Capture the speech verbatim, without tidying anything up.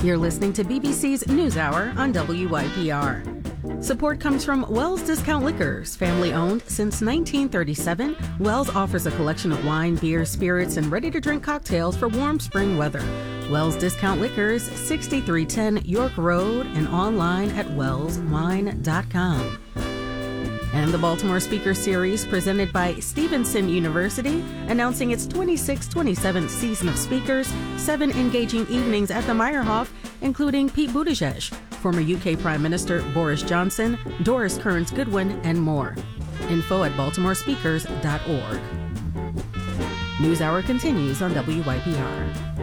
You're listening to B B C's NewsHour on W Y P R. Support comes from Wells Discount Liquors, family-owned since nineteen thirty-seven. Wells offers a collection of wine, beer, spirits, and ready-to-drink cocktails for warm spring weather. Wells Discount Liquors, sixty-three ten York Road, and online at wells wine dot com. And the Baltimore Speaker Series, presented by Stevenson University, announcing its twenty-six twenty-seven season of speakers, seven engaging evenings at the Meyerhoff, including Pete Buttigieg, former U K Prime Minister Boris Johnson, Doris Kearns Goodwin, and more. Info at baltimore speakers dot org. NewsHour continues on W Y P R.